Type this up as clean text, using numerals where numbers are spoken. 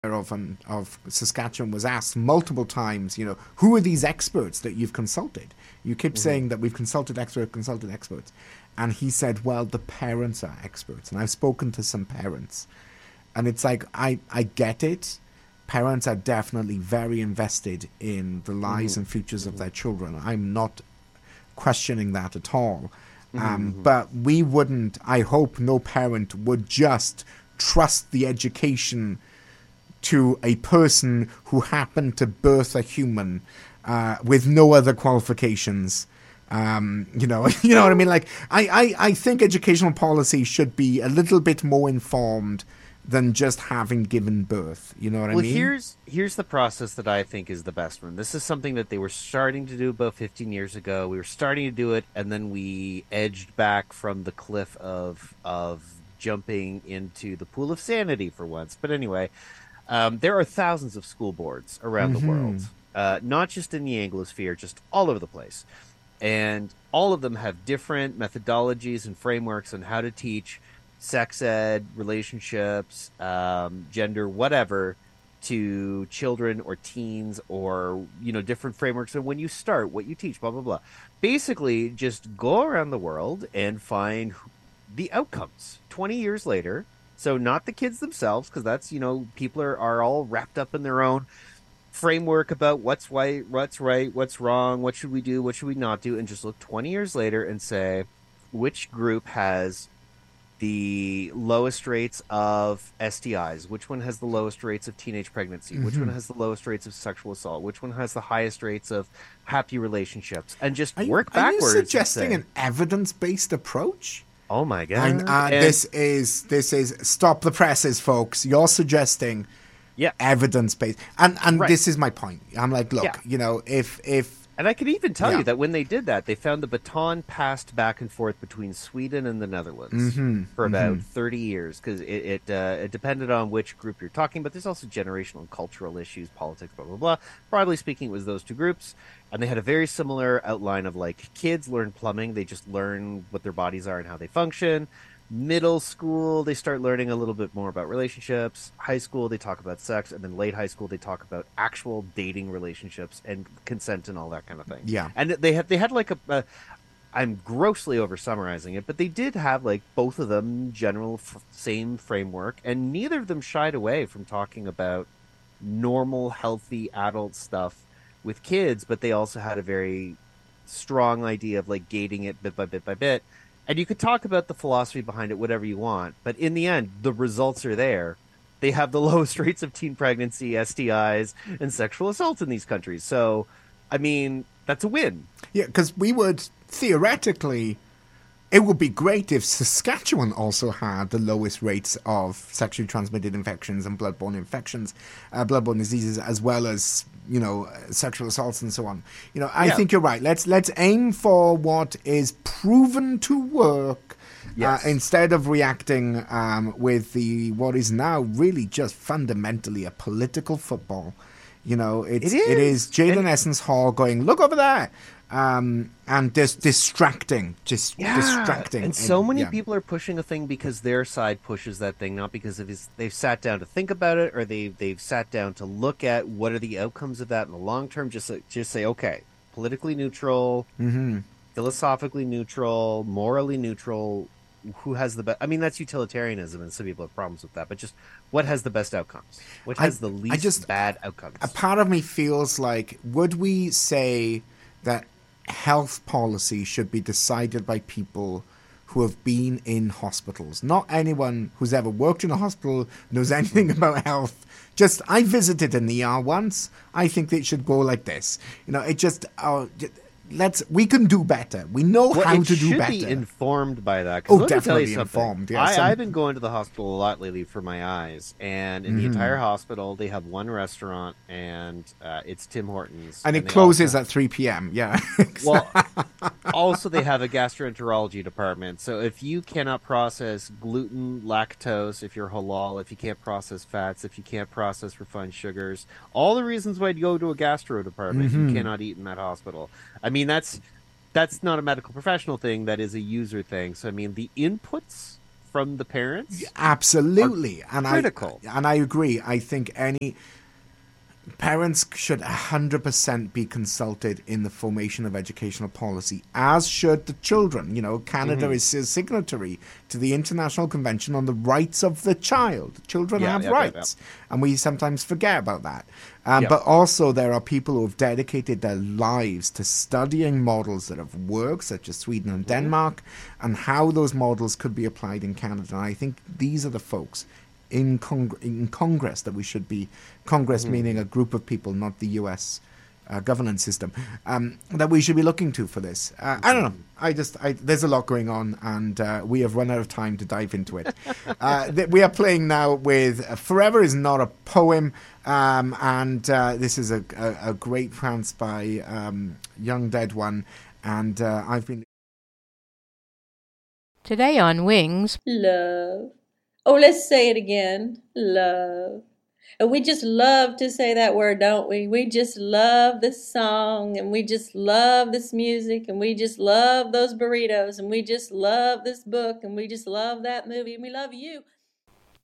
of Saskatchewan was asked multiple times, who are these experts that you've consulted? You keep saying that we've consulted experts. And he said, well, the parents are experts. And I've spoken to some parents. And it's like, I get it. Parents are definitely very invested in the lives and futures of their children. I'm not questioning that at all. But I hope no parent would just trust the education to a person who happened to birth a human with no other qualifications. You know what I mean? Like, I think educational policy should be a little bit more informed than just having given birth. You know what I mean? Well, here's the process that I think is the best one. This is something that they were starting to do about 15 years ago. We were starting to do it, and then we edged back from the cliff of jumping into the pool of sanity for once. But anyway, there are thousands of school boards around the world, not just in the Anglosphere, just all over the place. And all of them have different methodologies and frameworks on how to teach sex ed, relationships, gender, whatever, to children or teens, or, different frameworks. And when you start, what you teach, blah, blah, blah. Basically, just go around the world and find the outcomes 20 years later. So not the kids themselves, because that's, people are all wrapped up in their own framework about what's right, what's wrong, what should we do, what should we not do, and just look 20 years later and say, which group has the lowest rates of STIs, which one has the lowest rates of teenage pregnancy, which one has the lowest rates of sexual assault, which one has the highest rates of happy relationships, and just work backwards. Are you suggesting an evidence-based approach? Oh my God. And this is stop the presses, folks. You're suggesting evidence-based. And right. This is my point. I'm like, look, if and I could even tell you that when they did that, they found the baton passed back and forth between Sweden and the Netherlands for about 30 years, because it depended on which group you're talking about. There's also generational and cultural issues, politics, blah, blah, blah. Broadly speaking, it was those two groups. And they had a very similar outline of, like, kids learn plumbing. They just learn what their bodies are and how they function. Middle school, they start learning a little bit more about relationships. High school, they talk about sex. And then late high school, they talk about actual dating relationships and consent and all that kind of thing. Yeah. And they had like I'm grossly over summarizing it, but they did have, like, both of them same framework. And neither of them shied away from talking about normal, healthy adult stuff with kids. But they also had a very strong idea of, like, gating it bit by bit by bit. And you could talk about the philosophy behind it, whatever you want, but in the end, the results are there. They have the lowest rates of teen pregnancy, STIs, and sexual assault in these countries. So, I mean, that's a win. Yeah, because we would theoretically, it would be great if Saskatchewan also had the lowest rates of sexually transmitted infections and bloodborne infections, bloodborne diseases, as well as, sexual assaults and so on. I think you're right. Let's aim for what is proven to work. Yes. Instead of reacting with what is now really just fundamentally a political football. It is Jalen Essence Hall going, look over there. And just distracting. And so many people are pushing a thing because their side pushes that thing, not because they've sat down to think about it, or they've sat down to look at what are the outcomes of that in the long term. Just say, okay, politically neutral, philosophically neutral, morally neutral. Who has the best? I mean, that's utilitarianism, and some people have problems with that. But just what has the best outcomes? What has the least bad outcomes? A part of me feels like, would we say that health policy should be decided by people who have been in hospitals? Not anyone who's ever worked in a hospital knows anything about health. Just, I visited an ER once. I think it should go like this. We can do better. We know how to do better. Should be informed by that. Definitely informed. Yeah, I've been going to the hospital a lot lately for my eyes, and in the entire hospital, they have one restaurant, and it's Tim Hortons. And it closes at 3 p.m. Yeah. Well, also they have a gastroenterology department. So if you cannot process gluten, lactose, if you're halal, if you can't process fats, if you can't process refined sugars, all the reasons why you go to a gastro department, you cannot eat in that hospital. I mean, that's not a medical professional thing. That is a user thing. So, I mean, the inputs from the parents Absolutely, are critical. and I agree. I think any parents should 100% be consulted in the formation of educational policy, as should the children. You know, Canada is a signatory to the International Convention on the Rights of the Child. Children have rights, and we sometimes forget about that. But also, there are people who have dedicated their lives to studying models that have worked, such as Sweden and Denmark, and how those models could be applied in Canada. And I think these are the folks in Congress that we should be, Congress meaning a group of people, not the U.S. Governance system, that we should be looking to for this. I don't know. There's a lot going on, and we have run out of time to dive into it. We are playing now with Forever is Not a Poem, and this is a great trance by Young Dead One, and I've been... Today on Wings. Love. Oh, let's say it again. Love. And we just love to say that word, don't we? We just love this song, and we just love this music, and we just love those burritos, and we just love this book, and we just love that movie, and we love you.